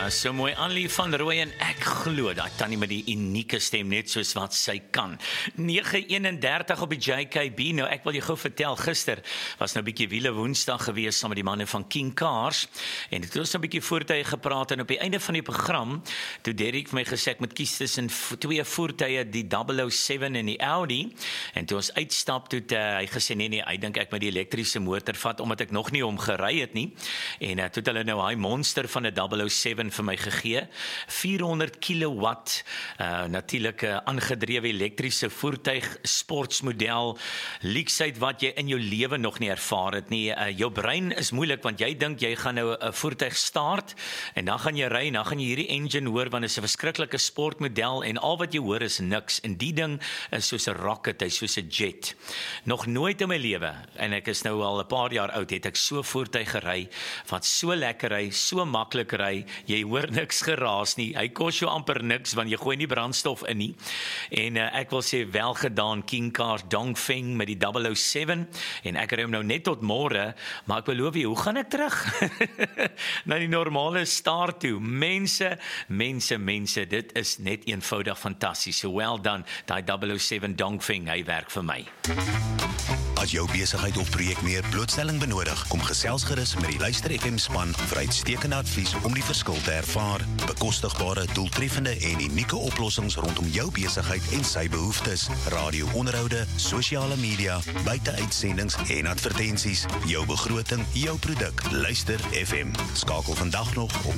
So mooi, Annelie van Rooyen, ek glo dat tannie met die unieke stem net soos wat sy kan. 9:31 op die JKB, nou ek wil jou gou vertel, gister was nou 'n bietjie wiele woensdag gewees saam met die manne van King Cars, en het ons 'n bietjie voertuie gepraat, en op die einde van die program, toe Derek vir my gesê ek moet kies tussen twee voertuie, die 007 en die Audi, en toe ons uitstap, toe hy gesê, nee, hy dink ek moet die elektriese motor vat, omdat ek nog nie om gery het nie, en toe het hulle nou hy monster van 'n 007 vir my gegee, 400 kilowatt, natuurlik aangedrewe elektriese voertuig, sportsmodel, leksheid wat jy in jou lewe nog nie ervaar het nie. Jou brein is moeilik, want jy dink jy gaan nou 'n voertuig start, en dan gaan jy ry, en dan gaan jy hierdie engine hoor, want dit is 'n verskriklike sportmodel, en al wat jy hoor is niks, en die ding is soos 'n rocket, hy is soos 'n jet. Nog nooit in my lewe, en ek is nou al 'n paar jaar oud, het ek so voertuig gery, wat so lekker ry, so maklik ry, jy hoor niks geraas nie, hy kos jou amper niks, want jy gooi nie brandstof in nie, en ek wil sê, wel gedaan, King Cars Dongfeng met die 007, en ek ry hom nou net tot môre, maar ek beloof jy, hoe gaan ek terug? Na die normale start toe, mense, dit is net eenvoudig fantasties, so well done, die 007 Dongfeng, hy werk vir my. As jou besigheid of projek meer blootstelling benodig, kom gesels gerus met die Luister FM span vir uitstekende advies om die verskil te ervaar. Bekostigbare, doeltreffende en unieke oplossings rondom jou besigheid en sy behoeftes. Radio-onderhoude, sosiale media, buiteuitsendings en advertensies. Jou begroting, jou produk. Luister FM. Skakel vandag nog op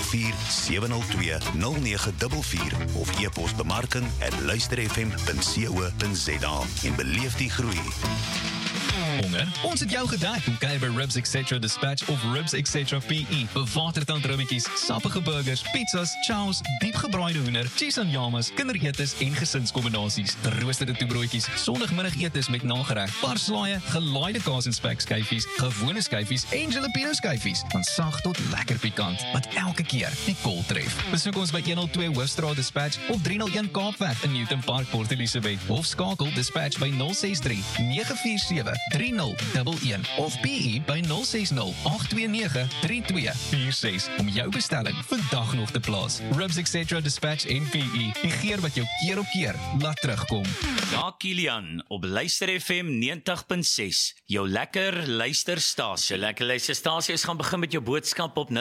084-702-0944 of e-pos bemarking@luisterfm.co.za en beleef die groei. Honger? Ons het jou gedek. Kom kyk by Ribs Etc. Dispatch of Ribs Etc. PE. Bewatertand rummetjies, sappige burgers, pizzas, chows, diepgebraaide hoender, cheese en jamas, kinderetes en gesinskombinasies, geroosterde toebroodjies, sondagmiddagetes met nagereg, parslaaie, gelaaide kaas en spekskyfies, gewone skyfies en jalapeno skyfies, van sag tot lekker pikant, wat elke keer die kol tref. Besoek ons by 102 Hoofstraat Dispatch of 301 Kaapweg in Newton Park, Port Elizabeth, of skakel Dispatch by 063-947-3011 of PE by 060-829-3246 om jou bestelling vandag nog te plaas. Ribs Etc. Dispatch en PE, die geur wat jou keer op keer laat terugkom. Ja, Kilian, op Luister FM 90.6, jou lekker luisterstasie. Lekker luisterstasie, ons gaan begin met jou boodskap op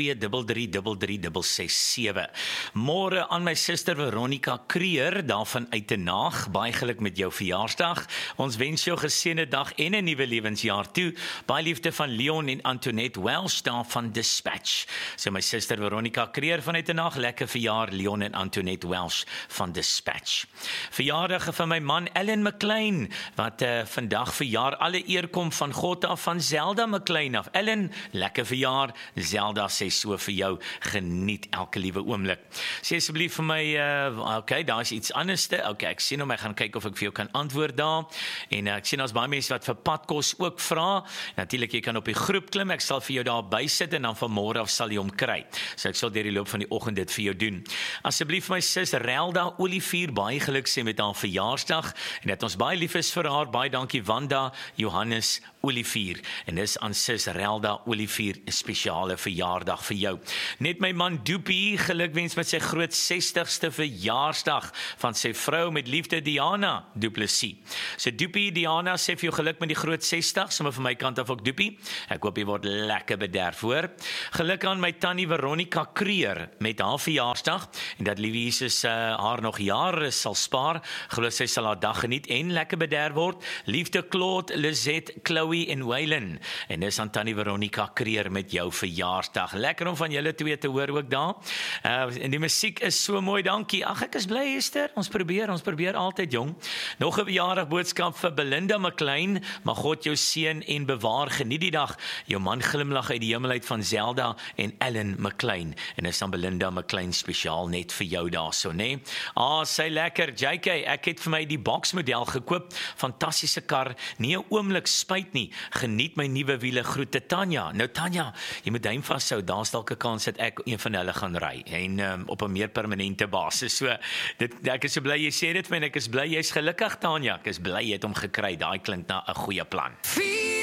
082-3333-667. Môre aan my suster Veronica Kreer, daarvan uit te Naag, baie geluk met jou verjaarsdag. Ons wens jou geseënde dag en 'n nuwe lewensjaar toe. Baie liefde van Leon en Antoinette Welsh daar van Dispatch. So my suster Veronica Kreer vanuit 'n nag, lekker verjaar Leon en Antoinette Welsh van Dispatch. Verjaardag van my man Ellen McLean, wat vandag verjaar, alle eer kom van God af, van Zelda McLean af. Ellen, lekker verjaar, Zelda sê so vir jou, geniet elke liewe oomblik. Sê asseblief vir my, okay, daar is iets anderste, okay, ek sien hom, ek gaan kyk of ek vir jou kan antwoord daar, en ek sien ons baie mense wat vir padkos ook vra. Natuurlik, jy kan op die groep klim, ek sal vir jou daar bysit, en dan van môre af sal jy hom kry. So ek sal deur die loop van die oggend dit vir jou doen. Asseblief my sis Relda Olivier, baie geluk sê met haar verjaarsdag, en dat ons baie lief is vir haar, baie dankie Wanda Johannes Olivier, en dis aan sis Relda Olivier, 'n spesiale verjaardag vir jou. Net my man Doopie, gelukwens met sy groot 60ste verjaarsdag, van sy vrou met liefde Diana Du Plessis. So Doopie, Diana sê vir jou geluk met die groot 60, sommer van my kant af ook Doopie, ek hoop jy word lekker bederf hoor. Geluk aan my tannie Veronica Kreer, met haar verjaarsdag, en dat liewe Jesus haar nog jare sal spaar, glo sy sal haar dag geniet en lekker bederf word. Liefde Claude, Lizette, Chloe en Waylon, en dis aan tannie Veronica Kreer met jou verjaarsdag. Lekker om van julle twee te hoor ook daar. En die musiek is so mooi, dankie. Ag, ek is bly Esther, ons probeer altyd jong. Nog 'n verjaardag boodskap vir Belinda McLean, mag God jou seën en bewaar, geniet die dag, jou man glimlag uit die hemel uit, van Zelda en Ellen McLean, en dis aan Belinda McLean spesiaal net vir jou daarso, né? Sy lekker, JK, ek het vir my die boksmodel gekoop, fantastiese kar, nie 'n oomblik spyt nie, geniet my nuwe wiele, groete Tanya. Nou Tanya, jy moet duim vashou, daar's dalk 'n kans dat ek een van hulle gaan ry, en op 'n meer permanente basis, so, ek is so bly jy sê dit, en ek is bly jy's gelukkig Tanya, ek is bly jy het hom gekry, daai klink na 'n goeie plan.